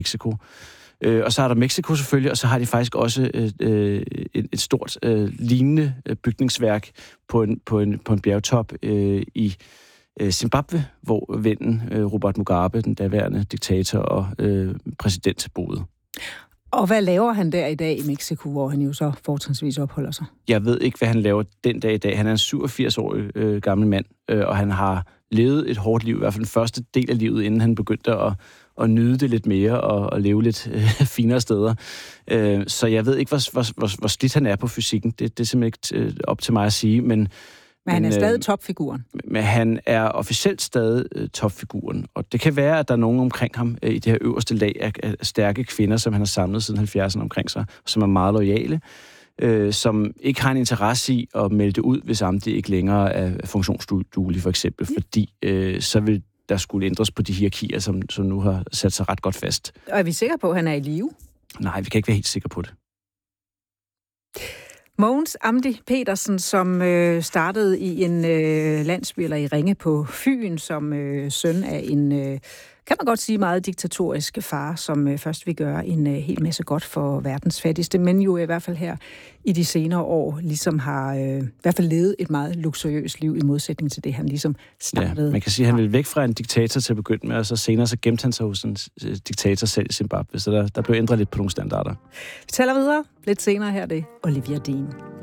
Mexico. Og så er der Mexico selvfølgelig, og så har de faktisk også et stort lignende bygningsværk på en bjergtop i Zimbabwe, hvor vennen Robert Mugabe, den daværende diktator og præsident, boede. Og hvad laver han der i dag i Mexico, hvor han jo så fortrinsvis opholder sig? Jeg ved ikke, hvad han laver den dag i dag. Han er en 87-årig gammel mand, og han har levet et hårdt liv, i hvert fald den første del af livet, inden han begyndte at nyde det lidt mere og leve lidt finere steder. Så jeg ved ikke, hvor slidt han er på fysikken. Det er simpelthen ikke op til mig at sige, men han er stadig topfiguren. Men han er officielt stadig topfiguren, og det kan være, at der er nogen omkring ham i det her øverste lag af stærke kvinder, som han har samlet siden 70'erne omkring sig, som er meget loyale, som ikke har en interesse i at melde det ud, hvis Amdi ikke længere er funktionsduelig, for eksempel, fordi så vil der skulle ændres på de hierarkier, som nu har sat sig ret godt fast. Og er vi sikre på, at han er i live? Nej, vi kan ikke være helt sikre på det. Mogens Amdi Petersen, som startede i en landsby eller i Ringe på Fyn, som søn af en, kan man godt sige, meget diktatorisk far, som først vil gøre en hel masse godt for verdens fattigste, men jo i hvert fald her i de senere år ligesom har i hvert fald levet et meget luksuriøst liv i modsætning til det, han ligesom startede. Ja, man kan sige, at han ville væk fra en diktator til at begynde med, og så senere så gemte han sig hos en diktator selv i Zimbabwe, så der blev ændret lidt på nogle standarder. Vi taler videre lidt senere her, det Olivia Dean.